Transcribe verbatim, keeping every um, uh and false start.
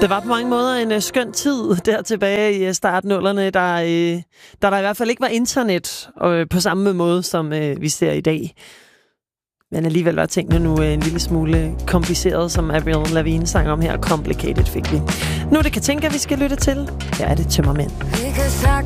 Det var på mange måder en uh, skøn tid der tilbage i startnullerne, der, uh, der der i hvert fald ikke var internet uh, på samme måde, som uh, vi ser i dag. Men alligevel var tingene nu uh, en lille smule kompliceret, som Avril Lavigne sang om her. Complicated fik vi. Nu er det Katinka, vi skal lytte til. Her er det Tømmermænd.